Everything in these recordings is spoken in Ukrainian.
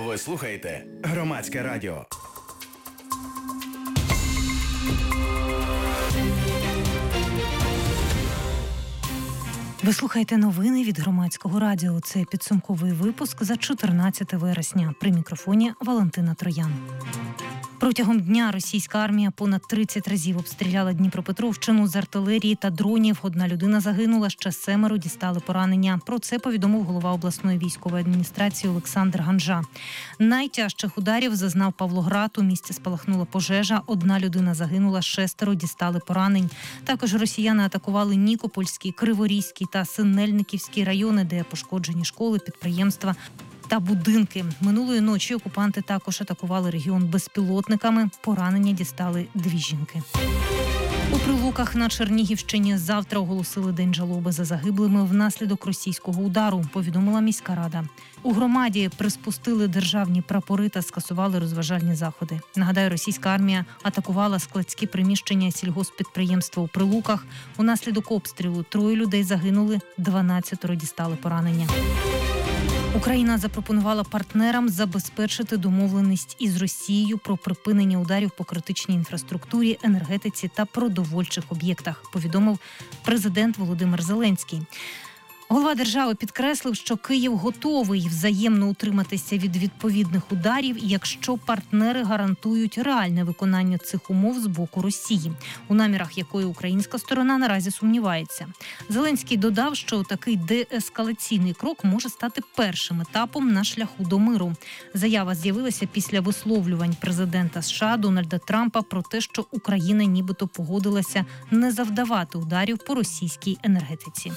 Ви слухаєте Громадське радіо. Ви слухаєте новини від Громадського радіо. Це підсумковий випуск за 14 вересня. При мікрофоні Валентина Троян. Протягом дня російська армія понад 30 разів обстріляла Дніпропетровщину з артилерії та дронів. Одна людина загинула, ще 7 дістали поранення. Про це повідомив голова обласної військової адміністрації Олександр Ганжа. Найтяжчих ударів зазнав Павлоград. У місті спалахнула пожежа. 1 людина загинула, 6 дістали поранень. Також росіяни атакували Нікопольський, Криворізький та Синельниківський райони, де пошкоджені школи, підприємства та будинки. Минулої ночі окупанти також атакували регіон безпілотниками. Поранення дістали 2 жінки. У Прилуках на Чернігівщині завтра оголосили День жалоби за загиблими внаслідок російського удару, повідомила міська рада. У громаді приспустили державні прапори та скасували розважальні заходи. Нагадаю, російська армія атакувала складські приміщення сільгосппідприємства у Прилуках. Унаслідок обстрілу 3 людей загинули, 12 дістали поранення. Україна запропонувала партнерам забезпечити домовленість із Росією про припинення ударів по критичній інфраструктурі, енергетиці та продовольчих об'єктах, повідомив президент Володимир Зеленський. Голова держави підкреслив, що Київ готовий взаємно утриматися від відповідних ударів, якщо партнери гарантують реальне виконання цих умов з боку Росії, у намірах якої українська сторона наразі сумнівається. Зеленський додав, що такий деескалаційний крок може стати першим етапом на шляху до миру. Заява з'явилася після висловлювань президента США Дональда Трампа про те, що Україна нібито погодилася не завдавати ударів по російській енергетиці.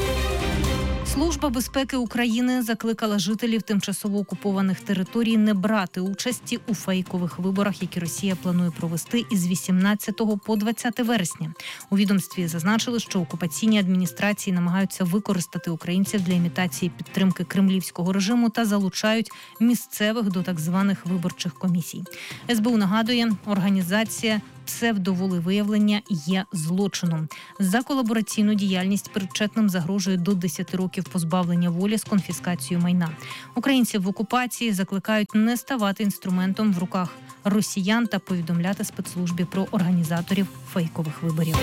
Служба безпеки України закликала жителів тимчасово окупованих територій не брати участі у фейкових виборах, які Росія планує провести із 18 по 20 вересня. У відомстві зазначили, що окупаційні адміністрації намагаються використати українців для імітації підтримки кремлівського режиму та залучають місцевих до так званих виборчих комісій. СБУ нагадує, організація псевдоволевиявлення є злочином. За колабораційну діяльність причетним загрожує до 10 років позбавлення волі з конфіскацією майна. Українців в окупації закликають не ставати інструментом в руках росіян та повідомляти спецслужбі про організаторів фейкових виборів.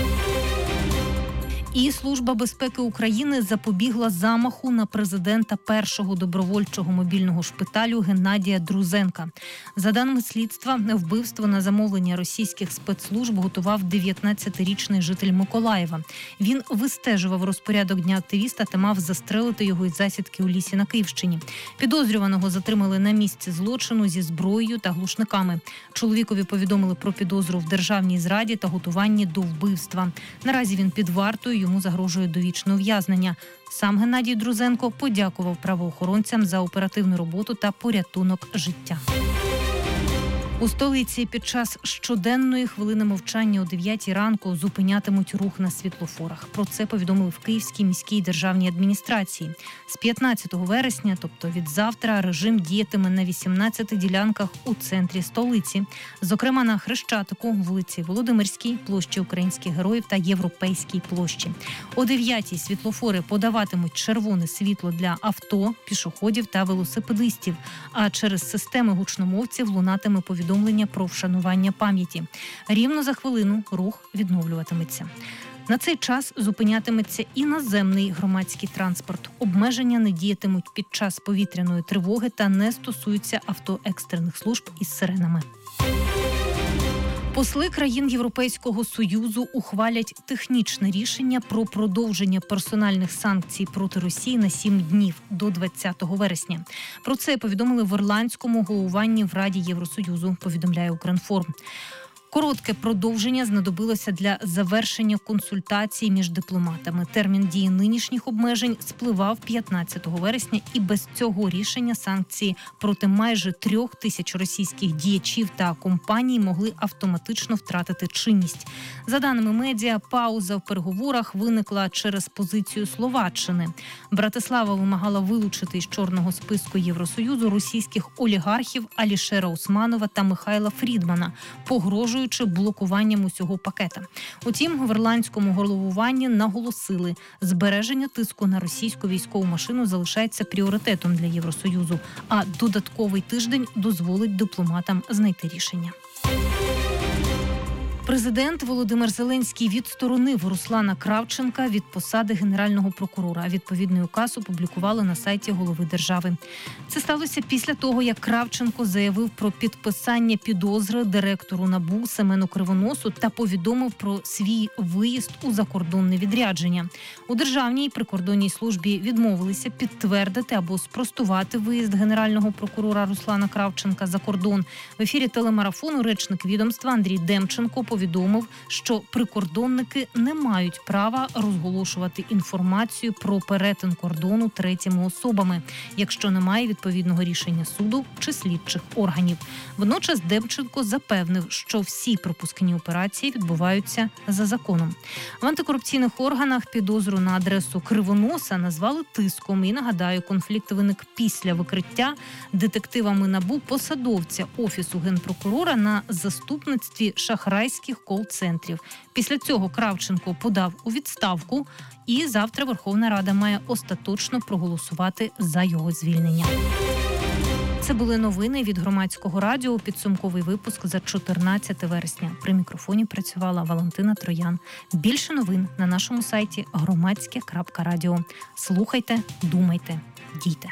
І Служба безпеки України запобігла замаху на президента першого добровольчого мобільного шпиталю Геннадія Друзенка. За даними слідства, вбивство на замовлення російських спецслужб готував 19-річний житель Миколаєва. Він вистежував розпорядок дня активіста та мав застрелити його із засідки у лісі на Київщині. Підозрюваного затримали на місці злочину зі зброєю та глушниками. Чоловікові повідомили про підозру в державній зраді та готуванні до вбивства. Наразі він під вартою. Йому загрожує довічне ув'язнення. Сам Геннадій Друзенко подякував правоохоронцям за оперативну роботу та порятунок життя. У столиці під час щоденної хвилини мовчання о 9 ранку зупинятимуть рух на світлофорах. Про це повідомили в Київській міській державній адміністрації. З 15 вересня, тобто від завтра, режим діятиме на 18 ділянках у центрі столиці. Зокрема, на Хрещатику, вулиці Володимирській, площі Українських Героїв та Європейській площі. О 9-й світлофори подаватимуть червоне світло для авто, пішоходів та велосипедистів, а через системи гучномовців лунатиме повідомлення про вшанування пам'яті. Рівно за хвилину рух відновлюватиметься. На цей час зупинятиметься і наземний громадський транспорт. Обмеження не діятимуть під час повітряної тривоги та не стосуються авто екстрених служб із сиренами. Посли країн Європейського Союзу ухвалять технічне рішення про продовження персональних санкцій проти Росії на 7 днів до 20 вересня. Про це повідомили в ірландському головуванні в Раді Євросоюзу, повідомляє Укрінформ. Коротке продовження знадобилося для завершення консультацій між дипломатами. Термін дії нинішніх обмежень спливав 15 вересня, і без цього рішення санкції проти майже 3000 російських діячів та компаній могли автоматично втратити чинність. За даними медіа, пауза в переговорах виникла через позицію Словаччини. Братислава вимагала вилучити із чорного списку Євросоюзу російських олігархів Алішера Усманова та Михайла Фрідмана, погрожуючи погрожуючи блокуванням усього пакета. Утім, в ірландському головуванні наголосили, збереження тиску на російську військову машину залишається пріоритетом для Євросоюзу, а додатковий тиждень дозволить дипломатам знайти рішення. Президент Володимир Зеленський відсторонив Руслана Кравченка від посади генерального прокурора. Відповідний указ опублікували на сайті голови держави. Це сталося після того, як Кравченко заявив про підписання підозри директору НАБУ Семену Кривоносу та повідомив про свій виїзд у закордонне відрядження. У Державній прикордонній службі відмовилися підтвердити або спростувати виїзд генерального прокурора Руслана Кравченка за кордон. В ефірі телемарафону речник відомства Андрій Демченко повідомив, що прикордонники не мають права розголошувати інформацію про перетин кордону третіми особами, якщо немає відповідного рішення суду чи слідчих органів. Водночас Демченко запевнив, що всі пропускні операції відбуваються за законом. В антикорупційних органах підозру на адресу Кривоноса назвали тиском. І, нагадаю, конфлікт виник після викриття детективами НАБУ посадовця Офісу Генпрокурора на заступництві шахрайських кол-центрів. Після цього Кравченко подав у відставку, і завтра Верховна Рада має остаточно проголосувати за його звільнення. Це були новини від Громадського радіо. Підсумковий випуск за 14 вересня. При мікрофоні працювала Валентина Троян. Більше новин на нашому сайті громадське.радіо. Слухайте, думайте, дійте.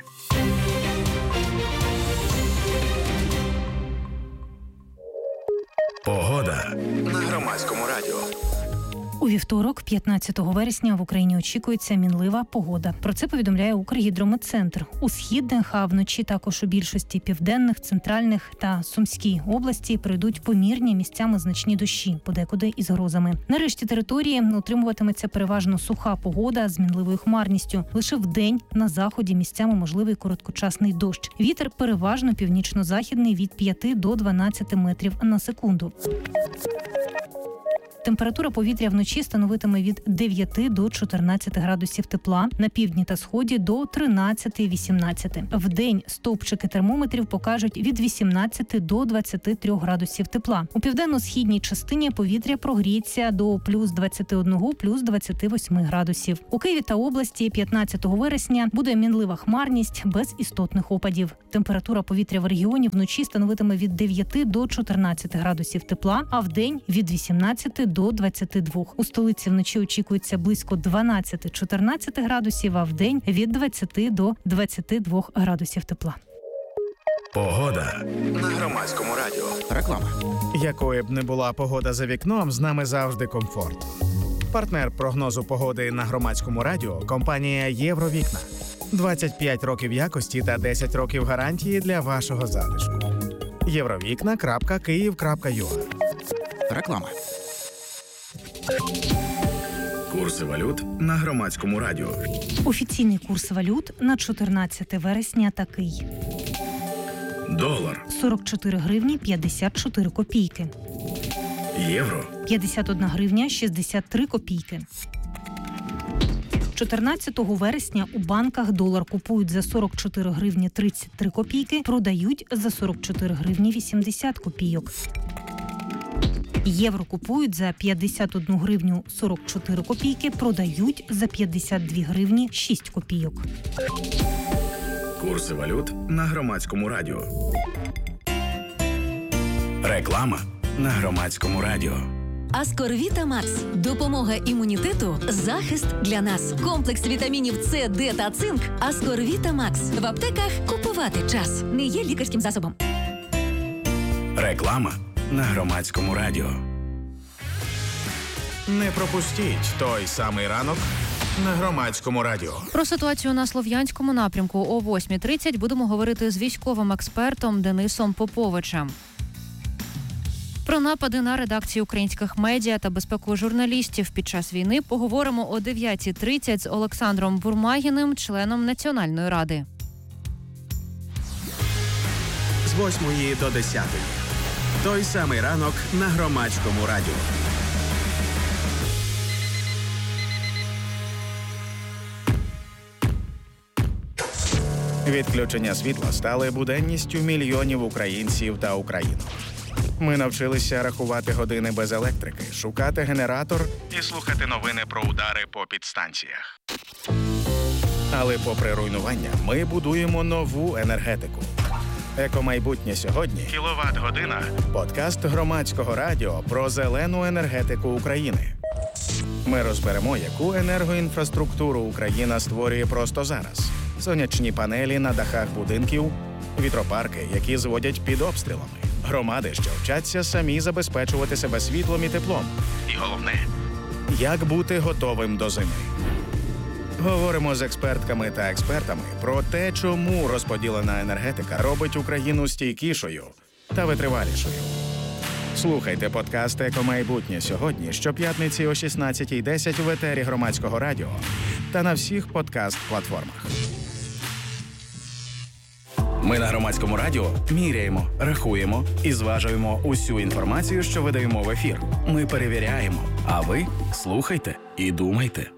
Погода на Громадському радіо. У вівторок, 15 вересня, в Україні очікується мінлива погода. Про це повідомляє Укргідрометцентр. У східних, а вночі також у більшості південних, центральних та Сумській області прийдуть помірні, місцями значні дощі, подекуди із грозами. На решті території утримуватиметься переважно суха погода з мінливою хмарністю. Лише вдень на заході місцями можливий короткочасний дощ. Вітер переважно північно-західний від 5 до 12 метрів на секунду. Температура повітря вночі становитиме від 9 до 14 градусів тепла, на півдні та сході до 13-18. Вдень стовпчики термометрів покажуть від 18 до 23 градусів тепла. У південно-східній частині повітря прогріється до плюс 21, плюс 28 градусів. У Києві та області 15 вересня буде мінлива хмарність без істотних опадів. Температура повітря в регіоні вночі становитиме від 9 до 14 градусів тепла, а вдень від 18 до 22. У столиці вночі очікується близько 12-14 градусів, а вдень від 20 до 22 градусів тепла. Погода на Громадському радіо. Реклама. Якою б не була погода за вікном, з нами завжди комфорт. Партнер прогнозу погоди на Громадському радіо – компанія «Євровікна». 25 років якості та 10 років гарантії для вашого затишку. Євровікна.Київ.ua. Реклама. Курси валют на Громадському радіо. Офіційний курс валют на 14 вересня такий. Долар. 44 гривні 54 копійки. Євро. 51 гривня 63 копійки. 14 вересня у банках долар купують за 44 гривні 33 копійки, продають за 44 гривні 80 копійок. Євро купують за 51 гривню 44 копійки, продають за 52 гривні 6 копійок. Курси валют на Громадському радіо. Реклама на Громадському радіо. Аскорвіта Макс. Допомога імунітету, захист для нас. Комплекс вітамінів С, Д та цинк. Аскорвіта Макс. В аптеках купувати час. Не є лікарським засобом. Реклама на Громадському радіо. Не пропустіть той самий ранок на Громадському радіо. Про ситуацію на Слов'янському напрямку о 8:30 будемо говорити з військовим експертом Денисом Поповичем. Про напади на редакції українських медіа та безпеку журналістів під час війни поговоримо о 9:30 з Олександром Бурмагіним, членом Національної ради. З 8 до 10. Той самий ранок на Громадському радіо. Відключення світла стали буденністю мільйонів українців та українок. Ми навчилися рахувати години без електрики, шукати генератор і слухати новини про удари по підстанціях. Але попри руйнування, ми будуємо нову енергетику. Екомайбутнє сьогодні. Кіловат-година. Подкаст Громадського радіо про зелену енергетику України. Ми розберемо, яку енергоінфраструктуру Україна створює просто зараз. Сонячні панелі на дахах будинків, вітропарки, які зводять під обстрілами, громади, що вчаться самі забезпечувати себе світлом і теплом. І головне, як бути готовим до зими. Говоримо з експертками та експертами про те, чому розподілена енергетика робить Україну стійкішою та витривалішою. Слухайте подкаст «Екомайбутнє сьогодні» щоп'ятниці о 16:10 в етері Громадського радіо та на всіх подкаст-платформах. Ми на Громадському радіо міряємо, рахуємо і зважуємо усю інформацію, що видаємо в ефір. Ми перевіряємо, а ви слухайте і думайте.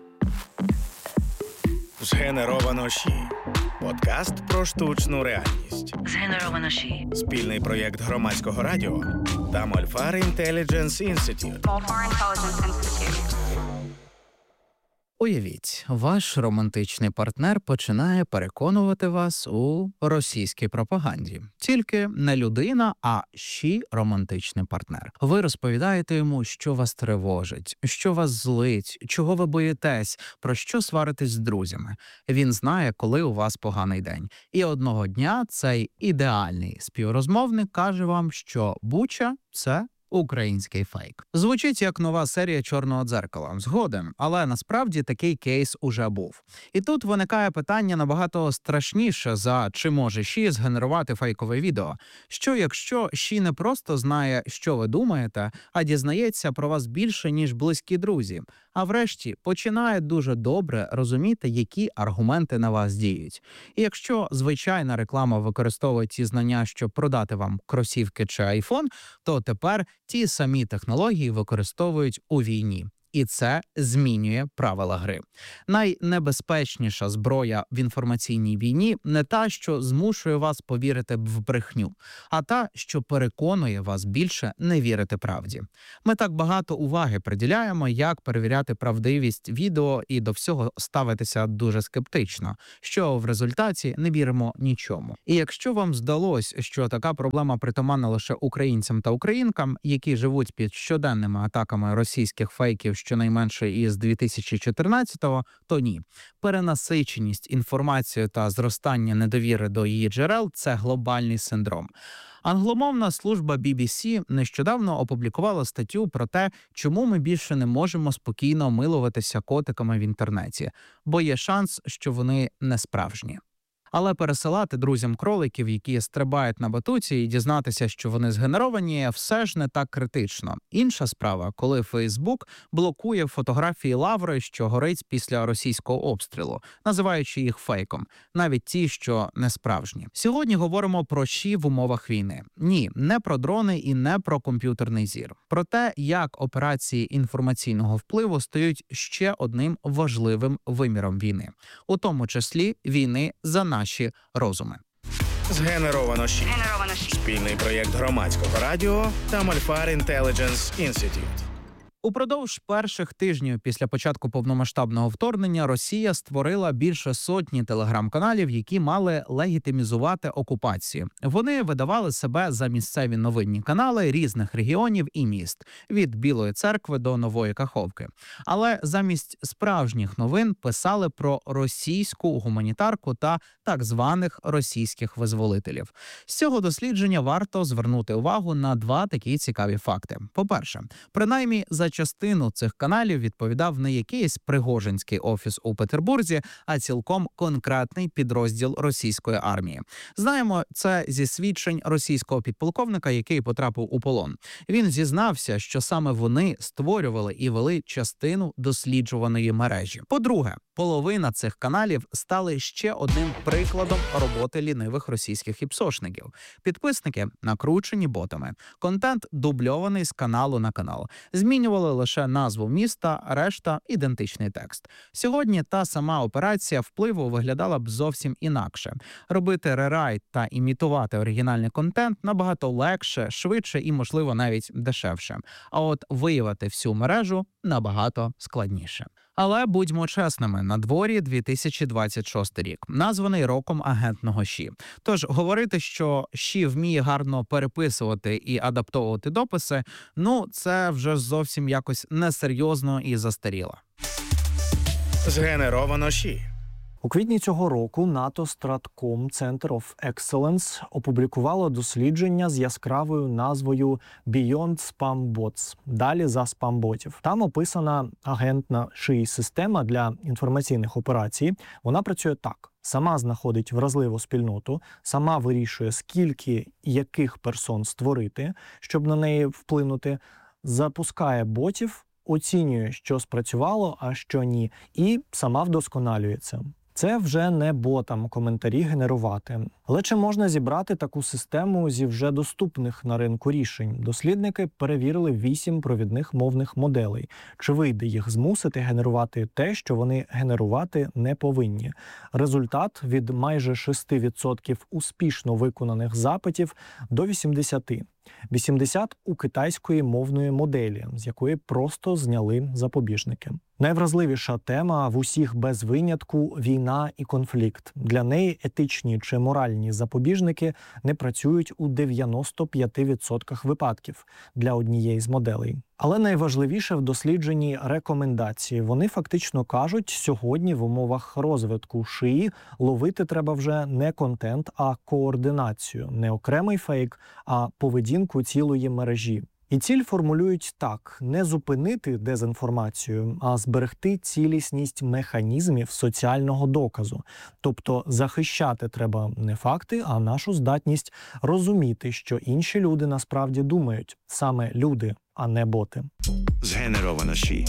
Згенеровано ШІ. Подкаст про штучну реальність. Згенеровано ШІ. Спільний проєкт Громадського радіо та Мольфар Intelligence Institute. Уявіть, ваш романтичний партнер починає переконувати вас у російській пропаганді. Тільки не людина, а ще романтичний партнер. Ви розповідаєте йому, що вас тривожить, що вас злить, чого ви боїтесь, про що сваритесь з друзями. Він знає, коли у вас поганий день. І одного дня цей ідеальний співрозмовник каже вам, що Буча – це український фейк. Звучить як нова серія «Чорного дзеркала». Згоден, але насправді такий кейс уже був. І тут виникає питання набагато страшніше за чи може ШІ згенерувати фейкове відео. Що якщо ШІ не просто знає, що ви думаєте, а дізнається про вас більше, ніж близькі друзі, а врешті починає дуже добре розуміти, які аргументи на вас діють. І якщо звичайна реклама використовує ці знання, щоб продати вам кросівки чи айфон, то тепер ті самі технології використовують у війні. І це змінює правила гри. Найнебезпечніша зброя в інформаційній війні не та, що змушує вас повірити в брехню, а та, що переконує вас більше не вірити правді. Ми так багато уваги приділяємо, як перевіряти правдивість відео і до всього ставитися дуже скептично, що в результаті не віримо нічому. І якщо вам здалось, що така проблема притаманна лише українцям та українкам, які живуть під щоденними атаками російських фейків щонайменше із 2014-го, то ні. Перенасиченість інформацією та зростання недовіри до її джерел – це глобальний синдром. Англомовна служба BBC нещодавно опублікувала статтю про те, чому ми більше не можемо спокійно милуватися котиками в інтернеті, бо є шанс, що вони не справжні. Але пересилати друзям кроликів, які стрибають на батуті, і дізнатися, що вони згенеровані, все ж не так критично. Інша справа, коли Фейсбук блокує фотографії лаври, що горить після російського обстрілу, називаючи їх фейком, навіть ті, що не справжні. Сьогодні говоримо про ШІ в умовах війни. Ні, не про дрони і не про комп'ютерний зір. Про те, як операції інформаційного впливу стають ще одним важливим виміром війни. У тому числі війни за наші розуми. Згенеровано ШІ. Спільний проєкт Громадського радіо та Мольфар Intelligence Institute. Упродовж перших тижнів після початку повномасштабного вторгнення Росія створила більше сотні телеграм-каналів, які мали легітимізувати окупацію. Вони видавали себе за місцеві новинні канали різних регіонів і міст – від Білої Церкви до Нової Каховки. Але замість справжніх новин писали про російську гуманітарку та так званих російських визволителів. З цього дослідження варто звернути увагу на два такі цікаві факти. По-перше, принаймні за частину цих каналів відповідав не якийсь пригожинський офіс у Петербурзі, а цілком конкретний підрозділ російської армії. Знаємо це зі свідчень російського підполковника, який потрапив у полон. Він зізнався, що саме вони створювали і вели частину досліджуваної мережі. По-друге, половина цих каналів стали ще одним прикладом роботи лінивих російських іпсошників. Підписники накручені ботами. Контент дубльований з каналу на канал. Змінювали змінили лише назву міста, решта – ідентичний текст. Сьогодні та сама операція впливу виглядала б зовсім інакше. Робити рерайт та імітувати оригінальний контент набагато легше, швидше і, можливо, навіть дешевше. А от виявити всю мережу набагато складніше. Але будьмо чесними, на дворі 2026 рік, названий роком агентного ЩІ. Тож говорити, що ЩІ вміє гарно переписувати і адаптовувати дописи, це вже зовсім якось несерйозно і застаріло. Згенеровано ЩІ. У квітні цього року НАТО Stratcom Center of Excellence опублікувало дослідження з яскравою назвою Beyond Spam Bots – далі за спам-ботів. Там описана агентна ШІ-система для інформаційних операцій. Вона працює так. Сама знаходить вразливу спільноту, сама вирішує, скільки яких персон створити, щоб на неї вплинути, запускає ботів, оцінює, що спрацювало, а що ні, і сама вдосконалюється. Це вже не ботам коментарі генерувати. Але чи можна зібрати таку систему зі вже доступних на ринку рішень? Дослідники перевірили 8 провідних мовних моделей. Чи вийде їх змусити генерувати те, що вони генерувати не повинні? Результат – від майже 6% успішно виконаних запитів до 80%. 80 у китайської мовної моделі, з якої просто зняли запобіжники. Найвразливіша тема в усіх без винятку – війна і конфлікт. Для неї етичні чи моральні запобіжники не працюють у 95% випадків для однієї з моделей. Але найважливіше в дослідженні рекомендації. Вони фактично кажуть, сьогодні в умовах розвитку ШІ ловити треба вже не контент, а координацію. Не окремий фейк, а поведінку цілої мережі. І ціль формулюють так – не зупинити дезінформацію, а зберегти цілісність механізмів соціального доказу. Тобто захищати треба не факти, а нашу здатність розуміти, що інші люди насправді думають. Саме люди, а не боти. Згенеровано ЩІ.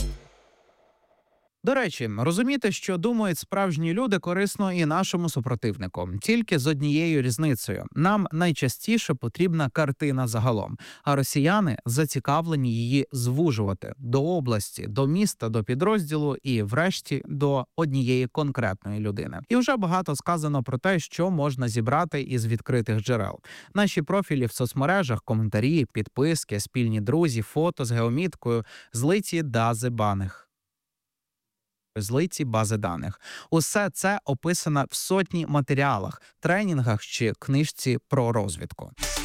До речі, розуміти, що думають справжні люди, корисно і нашому супротивнику. Тільки з однією різницею. Нам найчастіше потрібна картина загалом, а росіяни зацікавлені її звужувати до області, до міста, до підрозділу і, врешті, до однієї конкретної людини. І вже багато сказано про те, що можна зібрати із відкритих джерел. Наші профілі в соцмережах, коментарі, підписки, спільні друзі, фото з геоміткою, злиті бази даних. Усе це описано в сотні матеріалах, тренінгах чи книжці про розвідку.